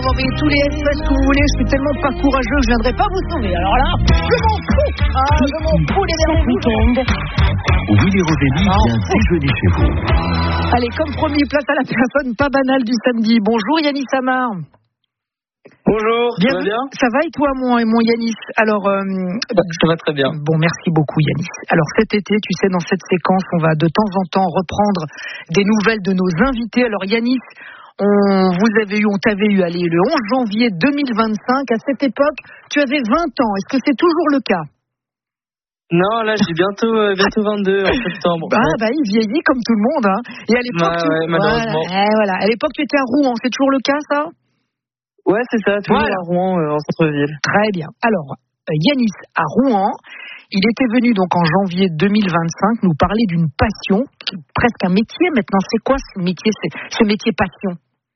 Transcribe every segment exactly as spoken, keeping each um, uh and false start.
Vous envoyez tous les S M S que vous voulez, je suis tellement pas courageux que je viendrai pas vous sauver. Alors là, je m'en fous. Ah, je m'en fous les derniers week-ends. Willy Rovelli vient déjeuner chez vous. Allez, comme promis, place à la personne pas banale du samedi. Bonjour Yanis Amar. Bonjour, bien, ça va bien ? Ça va et toi mon, mon Yanis ? Alors, euh, ça va très bien. Bon, merci beaucoup Yanis. Alors cet été, tu sais, dans cette séquence, on va de temps en temps reprendre des nouvelles de nos invités. Alors Yanis, on vous avait eu, on t'avait eu, allez, le onze janvier deux mille vingt-cinq. À cette époque, tu avais vingt ans. Est-ce que c'est toujours le cas ? Non, là j'ai bientôt euh, bientôt vingt-deux en septembre. Bah, ouais. bah, il vieillit comme tout le monde, hein. Et à l'époque, bah, tu... ouais, malheureusement. Voilà, eh, voilà. À l'époque, tu étais à Rouen. C'est toujours le cas, ça ? Ouais, c'est ça, toujours voilà. à Rouen, euh, en centre-ville. Très bien. Alors, euh, Yanis à Rouen, il était venu donc en janvier deux mille vingt-cinq nous parler d'une passion, presque un métier maintenant. C'est quoi ce métier, ce métier passion ?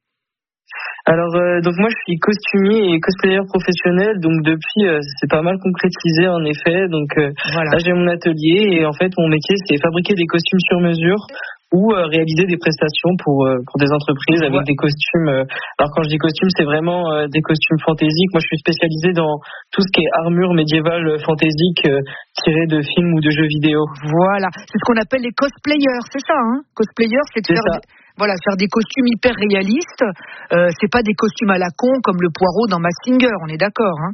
Alors, euh, donc moi je suis costumier et cosplayer professionnel, donc depuis euh, c'est pas mal concrétisé en effet. Donc euh, voilà. Là j'ai mon atelier et en fait mon métier c'est fabriquer des costumes sur mesure ou euh, réaliser des prestations pour euh, pour des entreprises avec ouais. des costumes. Euh, alors quand je dis costumes, c'est vraiment euh, des costumes fantaisiques. Moi je suis spécialisé dans tout ce qui est armure médiévale fantaisique euh, tirée de films ou de jeux vidéo. Voilà, c'est ce qu'on appelle les cosplayers, c'est ça, hein ? Cosplayer, c'est de c'est faire ça. Des, voilà, faire des costumes hyper réalistes. Euh, c'est pas des costumes à la con comme le Poirot dans Mazinger, on est d'accord, hein ?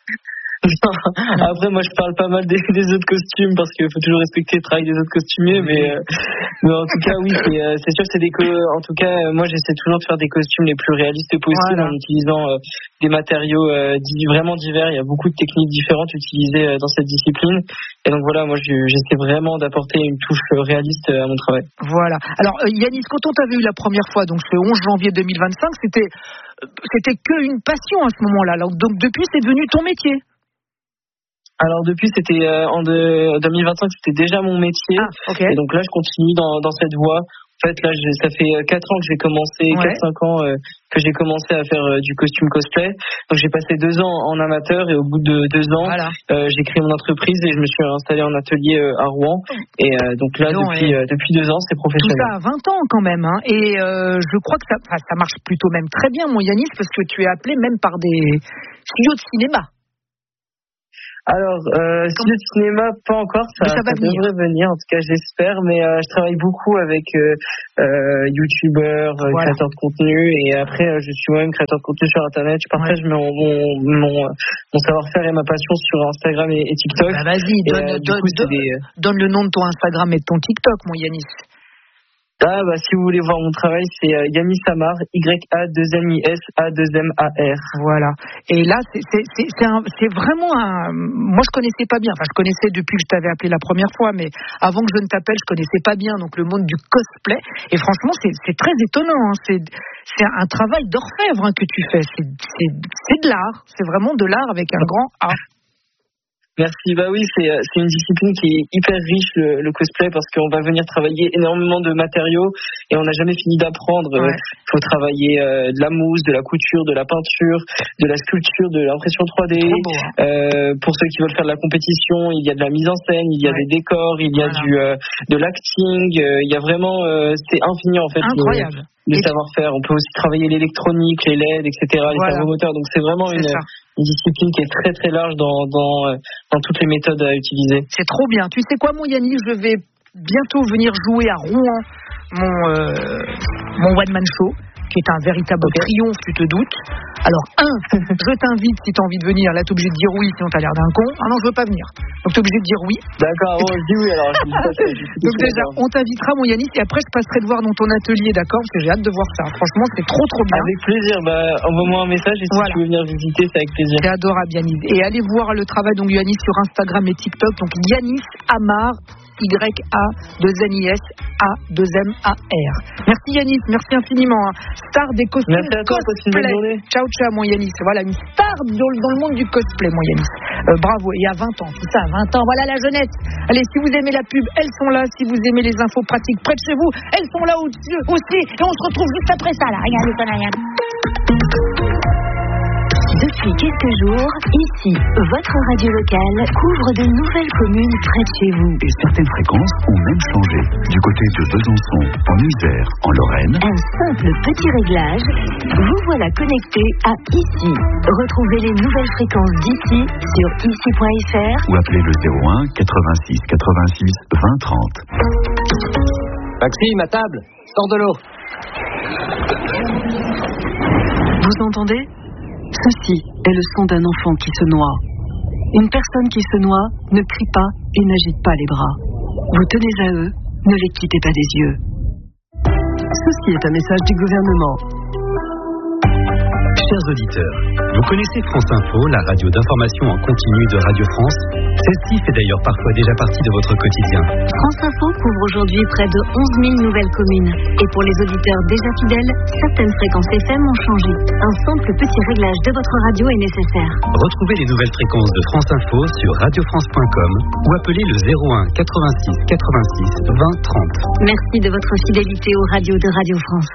Après, moi, je parle pas mal des, des autres costumes parce qu'il faut toujours respecter le travail des autres costumiers, mais, euh, mais en tout cas, oui, c'est, euh, c'est sûr que c'est des, co- en tout cas, euh, moi, j'essaie toujours de faire des costumes les plus réalistes possibles voilà. en utilisant euh, des matériaux euh, di- vraiment divers. Il y a beaucoup de techniques différentes utilisées euh, dans cette discipline, et donc voilà, moi, je, j'essaie vraiment d'apporter une touche réaliste à mon travail. Voilà. Alors, euh, Yanis, quand on t'avait eu la première fois, donc le onze janvier deux mille vingt-cinq, c'était, c'était que une passion à ce moment-là. Donc depuis, c'est devenu ton métier. Alors depuis c'était euh, en de, deux mille vingt-cinq c'était déjà mon métier ah, okay. Et donc là je continue dans, dans cette voie. En fait là j'ai, ça fait quatre ans que j'ai commencé, ouais. quatre cinq ans euh, que j'ai commencé à faire euh, du costume cosplay. Donc j'ai passé deux ans en amateur et au bout de deux ans voilà. euh, j'ai créé mon entreprise et je me suis installé en atelier euh, à Rouen. Et euh, donc là non, depuis, euh, depuis deux ans c'est professionnel. Tout ça à vingt ans quand même, hein. Et euh, je crois que ça, ça marche plutôt même très bien mon Yanis, parce que tu es appelé même par des studios de cinéma. Alors, euh, studio de cinéma, pas encore, ça, ça, ça devrait venir, en tout cas j'espère, mais euh, je travaille beaucoup avec euh, euh, youtubeurs, voilà. créateurs de contenu, et après euh, je suis moi-même créateur de contenu sur internet, je partage ouais. mon, mon, mon, mon savoir-faire et ma passion sur Instagram et, et TikTok. Bah vas-y, et, donne, euh, donne, coup, donne, des... donne le nom de ton Instagram et de ton TikTok, mon Yanis. Ah bah si vous voulez voir mon travail, c'est euh, Yanis Amar, Y A deux M I S A deux M A R. Voilà. Et là c'est c'est c'est c'est, un, c'est vraiment un. Moi je connaissais pas bien. Enfin je connaissais depuis que je t'avais appelé la première fois, mais avant que je ne t'appelle, je connaissais pas bien donc le monde du cosplay. Et franchement c'est c'est très étonnant. Hein. C'est c'est un travail d'orfèvre hein, que tu fais. C'est c'est c'est de l'art. C'est vraiment de l'art avec un grand A. Merci, bah oui, c'est, c'est une discipline qui est hyper riche, le, le cosplay, parce qu'on va venir travailler énormément de matériaux et on n'a jamais fini d'apprendre. Il ouais. faut travailler euh, de la mousse, de la couture, de la peinture, de la sculpture, de l'impression trois D. Beau, hein. euh, pour ceux qui veulent faire de la compétition, il y a de la mise en scène, il y a ouais. des décors, il y a voilà. du, euh, de l'acting, euh, il y a vraiment, euh, c'est infini en fait. Incroyable. Le, le savoir-faire. On peut aussi travailler l'électronique, les L E D, et cetera, les voilà. servomoteurs. Donc c'est vraiment c'est une, une discipline qui est très très large dans, dans, dans toutes les méthodes à utiliser. C'est trop bien. Tu sais quoi, mon Yannis, je vais bientôt venir jouer à Rouen mon, euh, mon one-man show, qui est un véritable okay. triomphe, tu te doutes. Alors, un, je t'invite si tu as envie de venir. Là, tu es obligé de dire oui, sinon tu as l'air d'un con. Ah non, je veux pas venir. Donc, tu es obligé de dire oui. D'accord, bon, je dis oui alors. Je dis pas, je dis donc, déjà, on t'invitera, mon Yanis, et après, je passerai te voir dans ton atelier, d'accord ? Parce que j'ai hâte de voir ça. Franchement, c'est trop, trop bien. Avec plaisir. Bah, envoie-moi un message et si voilà. tu veux venir visiter, c'est avec plaisir. C'est adorable, Yanis. Et allez voir le travail donc Yanis sur Instagram et TikTok. Donc, Yanis Amar. Y A deux N I S A deux M A R. Merci Yanis, merci infiniment. Hein. Star des costumes cosplay. Ciao ciao mon Yanis. Voilà une star dans, dans le monde du cosplay mon Yanis. Euh, bravo. Et à vingt ans, tout ça, vingt ans. Voilà la jeunesse. Allez, si vous aimez la pub, elles sont là. Si vous aimez les infos pratiques près de chez vous, elles sont là au-dessus aussi. Et on se retrouve juste après ça là. Regardez ça là. Regarde. Depuis quelques jours, ici, votre radio locale couvre de nouvelles communes près de chez vous. Et certaines fréquences ont même changé. Du côté de Besançon, en Isère, en Lorraine. Un simple petit réglage, vous voilà connecté à ici. Retrouvez les nouvelles fréquences d'ici sur ici point f r ou appelez le zéro un quatre-vingt-six quatre-vingt-six vingt trente. Maxime, à table, sors de l'eau. Vous entendez ? Ceci est le son d'un enfant qui se noie. Une personne qui se noie ne crie pas et n'agite pas les bras. Vous tenez à eux, ne les quittez pas des yeux. Ceci est un message du gouvernement. Chers auditeurs, vous connaissez France Info, la radio d'information en continu de Radio France. Celle-ci fait d'ailleurs parfois déjà partie de votre quotidien. France Info couvre aujourd'hui près de onze mille nouvelles communes. Et pour les auditeurs déjà fidèles, certaines fréquences F M ont changé. Un simple petit réglage de votre radio est nécessaire. Retrouvez les nouvelles fréquences de France Info sur radio france point com ou appelez le zéro un quatre-vingt-six quatre-vingt-six vingt trente. Merci de votre fidélité aux radios de Radio France.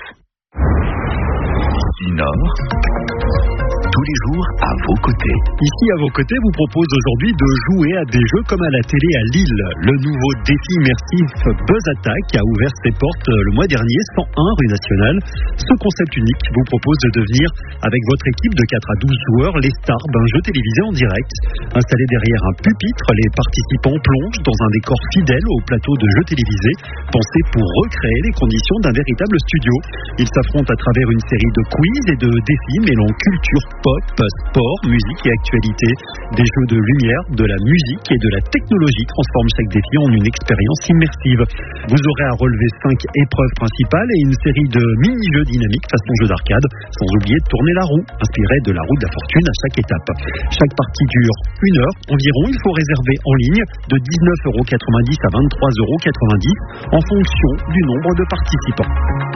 Nord, tous les jours à vos côtés. Ici à vos côtés vous propose aujourd'hui de jouer à des jeux comme à la télé à Lille. Le nouveau défi immersif Buzz Attack a ouvert ses portes le mois dernier, cent un rue Nationale. Ce concept unique vous propose de devenir, avec votre équipe de quatre à douze joueurs, les stars d'un jeu télévisé en direct. Installés derrière un pupitre, les participants plongent dans un décor fidèle au plateau de jeux télévisés, pensé pour recréer les conditions d'un véritable studio. Ils s'affrontent à travers une série de quiz et de défis mêlant culture pop, sport, musique et actualité. Des jeux de lumière, de la musique et de la technologie transforment chaque défi en une expérience immersive. Vous aurez à relever cinq épreuves principales et une série de mini-jeux dynamiques façon jeu d'arcade, sans oublier de tourner la roue, inspirée de la roue de la fortune à chaque étape. Chaque partie dure une heure environ. Il faut réserver en ligne de dix-neuf euros quatre-vingt-dix à vingt-trois euros quatre-vingt-dix en fonction du nombre de participants.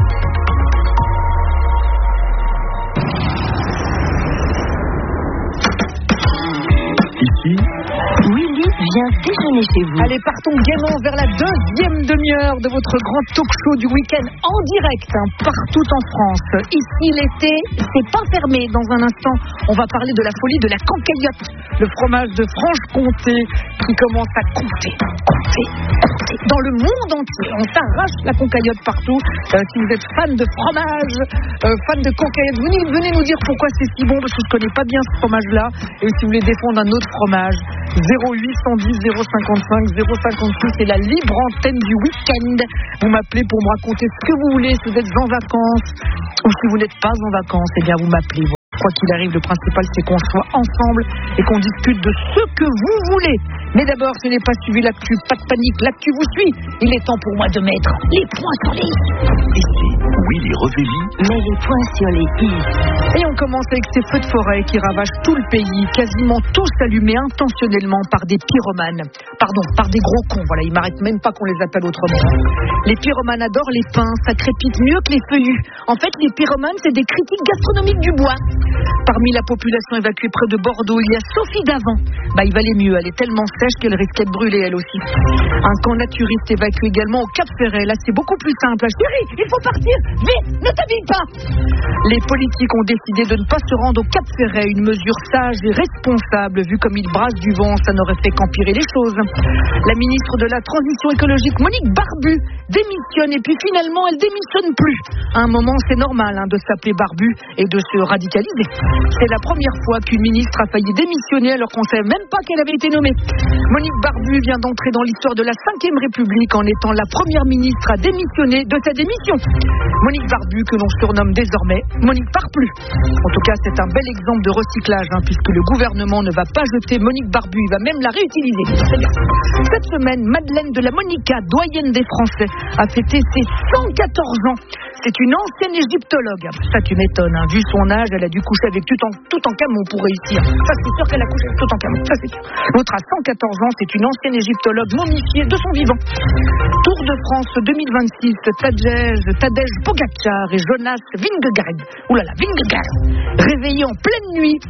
Ici, Willy vient déjeuner chez vous. Allez, partons gaiement vers la deuxième demi-heure de votre grand talk-show du week-end en direct, hein, partout en France. Ici, l'été, c'est pas fermé. Dans un instant, on va parler de la folie de la cancaillotte, le fromage de Franche-Comté qui commence à compter, compter, compter. Dans le monde entier, on s'arrache la cancaillotte partout. Euh, si vous êtes fan de fromage, euh, fan de cancaillotte, venez, venez nous dire pourquoi c'est si bon, parce que je connais pas bien ce fromage-là. Et si vous voulez défendre un autre fromage, zéro huit cent dix zéro cinquante-cinq zéro cinquante-six, c'est la libre antenne du week-end. Vous m'appelez pour me raconter ce que vous voulez, si vous êtes en vacances ou si vous n'êtes pas en vacances, eh bien vous m'appelez. Quoi qu'il arrive, le principal c'est qu'on soit ensemble et qu'on discute de ce que vous voulez. Mais d'abord, ce n'est pas suivi l'actu, pas de panique, l'actu vous suit. Il est temps pour moi de mettre les points sur les i. Ici, Willy Rovelli met les points sur les i. Et on commence avec ces feux de forêt qui ravagent tout le pays, quasiment tous allumés intentionnellement par des pyromanes. Pardon, par des gros cons, voilà, ils m'arrêtent même pas qu'on les appelle autrement. Les pyromanes adorent les pains, ça crépite mieux que les feuillus. En fait, les pyromanes, c'est des critiques gastronomiques du bois. Parmi la population évacuée près de Bordeaux, il y a Sophie Davant. Bah, il valait mieux, elle est tellement sèche qu'elle risquait de brûler elle aussi. Un camp naturiste évacué également au Cap Ferret. Là, c'est beaucoup plus simple. Chérie, il faut partir, vite, ne t'habille pas. Les politiques ont décidé de ne pas se rendre au Cap Ferret, une mesure sage et responsable. Vu comme il brasse du vent, ça n'aurait fait qu'empirer les choses. La ministre de la Transition écologique, Monique Barbu, démissionne et puis finalement, elle démissionne plus. À un moment, c'est normal hein, de s'appeler Barbu et de se radicaliser. C'est la première fois qu'une ministre a failli démissionner alors qu'on ne savait même pas qu'elle avait été nommée. Monique Barbu vient d'entrer dans l'histoire de la cinquième République en étant la première ministre à démissionner de sa démission. Monique Barbu, que l'on surnomme désormais Monique Parplu. En tout cas, c'est un bel exemple de recyclage, hein, puisque le gouvernement ne va pas jeter Monique Barbu, il va même la réutiliser. Très bien. Cette semaine, Madeleine de la Monica, doyenne des Français, a fêté ses cent quatorze ans. C'est une ancienne égyptologue. Ça, tu m'étonnes. Hein. Vu son âge, elle a dû coucher avec tout en, tout en camon pour réussir. Ça, c'est sûr qu'elle a couché avec tout en camon. Ça, c'est sûr. L'autre a cent quatorze ans. C'est une ancienne égyptologue momifiée de son vivant. Tour de France deux mille vingt-six. Tadej, Tadej Pogacar et Jonas Vingegaard. Ouh là là, Vingegaard. Réveillés en pleine nuit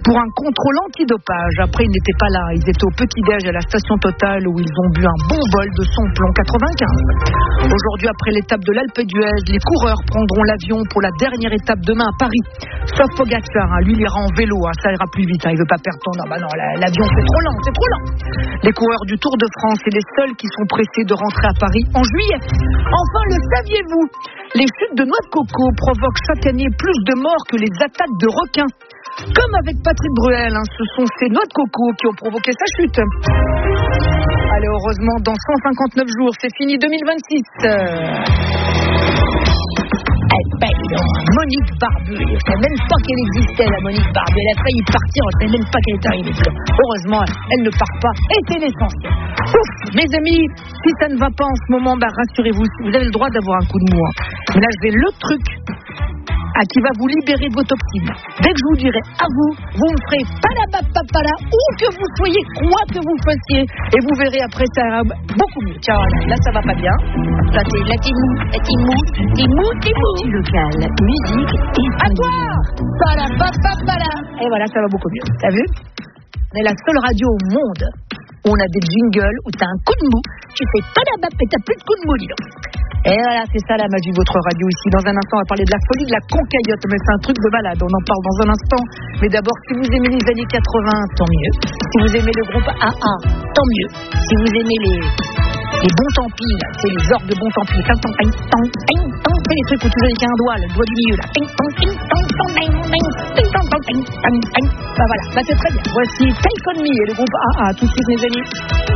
pour un contrôle antidopage. Après, ils n'étaient pas là. Ils étaient au petit-déj à la station Total où ils ont bu un bon bol de son plomb quatre-vingt-quinze. Aujourd'hui, après l'étape de l'Alpe d'Huez, les coureurs prendront l'avion pour la dernière étape demain à Paris. Sauf Pogacar, hein. Lui, il ira en vélo. Hein. Ça ira plus vite. Hein. Il veut pas perdre ton... Non, bah non, l'avion, c'est trop lent, c'est trop lent. Les coureurs du Tour de France, c'est les seuls qui sont pressés de rentrer à Paris en juillet. Enfin, le saviez-vous ? Les chutes de noix de coco provoquent chaque année plus de morts que les attaques de requins. Comme avec Patrick Bruel, hein, ce sont ces noix de coco qui ont provoqué sa chute. Allez, heureusement, dans cent cinquante-neuf jours, c'est fini deux mille vingt-six. Eh ben, Monique Barbu, je ne savais même pas qu'elle existait, la Monique Barbu. Elle a failli partir, on ne savait même pas qu'elle est arrivée. Heureusement, elle ne part pas, et c'est l'essentiel. Ouf, mes amis, si ça ne va pas en ce moment, bah, rassurez-vous, vous avez le droit d'avoir un coup de mou. Mais là, je vais le truc à qui va vous libérer de vos toxines. Dès que je vous dirai à vous, vous me ferez palabapapala, où que vous soyez, quoi que vous fassiez, et vous verrez après ça ira beaucoup mieux. Tiens, là ça va pas bien. Là c'est la timou, la timou, timou, timou. Local, musique et à toi. Palabapapala. Et voilà, ça va beaucoup mieux. T'as vu ? On est la seule radio au monde où on a des jingles, où t'as un coup de mou, tu fais palabap et t'as plus de coup de mou, dis donc. Et voilà, c'est ça la magie de votre radio ici. Dans un instant, on va parler de la folie de la concaillotte. Mais c'est un truc de malade, on en parle dans un instant. Mais d'abord, si vous aimez les années quatre-vingts, tant mieux. Si vous aimez le groupe A A, tant mieux. Si vous aimez les, les bons tant pis, là, c'est les orgues de bons tant pis. Tant, tant, tant, tant, tant, c'est les trucs où tu fais avec un doigt, le doigt du milieu, là. Tant, tant, tant, tant, tant, tant, tant, tant, tant. Bah voilà, bah c'est très bien. Voici Take On Me et le groupe A A. Tout de suite, mes amis.